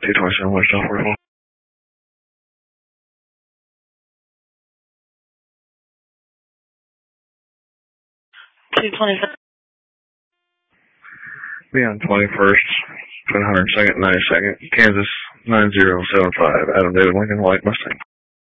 227 West South 44. 227. Be on 21st, between 102nd and 92nd, Kansas 9075, Adam David Lincoln, White Mustang.